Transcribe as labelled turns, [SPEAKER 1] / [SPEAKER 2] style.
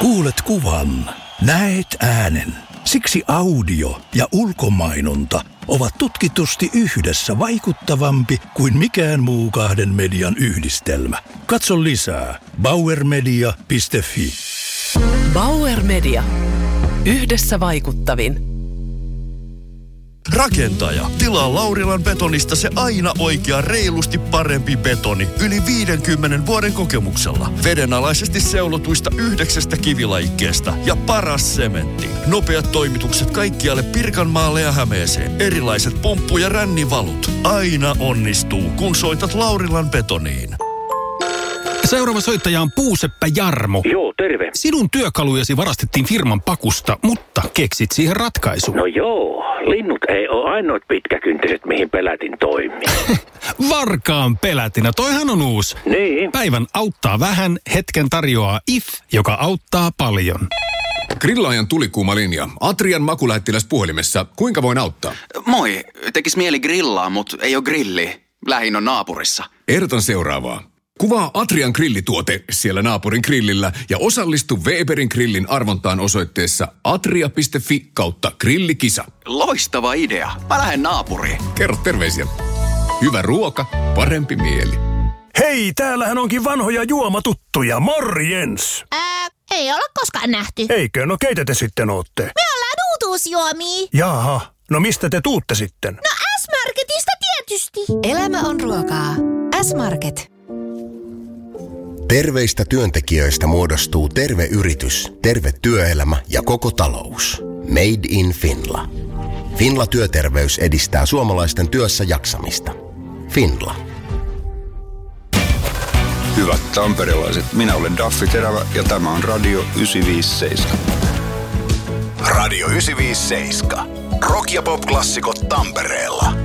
[SPEAKER 1] Kuulet kuvan, näet äänen. Siksi audio ja ulkomainonta ovat tutkitusti yhdessä vaikuttavampi kuin mikään muu kahden median yhdistelmä. Katso lisää bauermedia.fi.
[SPEAKER 2] Bauer Media. Yhdessä vaikuttavin.
[SPEAKER 3] Rakentaja, tilaa Laurilan Betonista se aina oikea reilusti parempi betoni yli 50 vuoden kokemuksella. Vedenalaisesti seulotuista 9 kivilajikkeesta ja paras sementti. Nopeat toimitukset kaikkialle Pirkanmaalle ja Hämeeseen. Erilaiset pumppu- ja rännivalut. Aina onnistuu, kun soitat Laurilan Betoniin.
[SPEAKER 4] Seuraava soittaja on Puuseppä Jarmo.
[SPEAKER 5] Joo, terve.
[SPEAKER 4] Sinun työkalujesi varastettiin firman pakusta, mutta keksit siihen ratkaisun.
[SPEAKER 5] No joo, linnut ei ole ainoat pitkäkyntiset, mihin pelätin toimii.
[SPEAKER 4] Varkaan pelätinä, toihan on uusi.
[SPEAKER 5] Niin.
[SPEAKER 4] Päivän auttaa vähän, hetken tarjoaa IF, joka auttaa paljon.
[SPEAKER 6] Grillaajan tulikuuma linja. Atrian makulähettiläs puhelimessa. Kuinka voin auttaa?
[SPEAKER 7] Moi. Tekis mieli grillaa, mutta ei ole grilli. Lähin on naapurissa.
[SPEAKER 6] Ehdotan seuraavaa. Kuvaa Atrian grillituote siellä naapurin grillillä ja osallistu Weberin grillin arvontaan osoitteessa atria.fi/grillikisa.
[SPEAKER 7] Loistava idea. Mä lähden naapuriin.
[SPEAKER 6] Kerro terveisiä. Hyvä ruoka, parempi mieli.
[SPEAKER 8] Hei, täällähän onkin vanhoja juomatuttuja. Morjens!
[SPEAKER 9] Ei ole koskaan nähty.
[SPEAKER 8] Eikö? No keitä te sitten ootte?
[SPEAKER 9] Me ollaan uutuusjuomia.
[SPEAKER 8] Jaha, no mistä te tuutte sitten?
[SPEAKER 9] No S-Marketista tietysti.
[SPEAKER 2] Elämä on ruokaa. S-Market.
[SPEAKER 10] Terveistä työntekijöistä muodostuu terve yritys, terve työelämä ja koko talous. Made in Finla. Finla Työterveys edistää suomalaisten työssä jaksamista. Finla.
[SPEAKER 11] Hyvät tamperelaiset, minä olen Daffi Terävä ja tämä on Radio 957.
[SPEAKER 12] Radio 957. Rock- ja pop-klassikot Tampereella.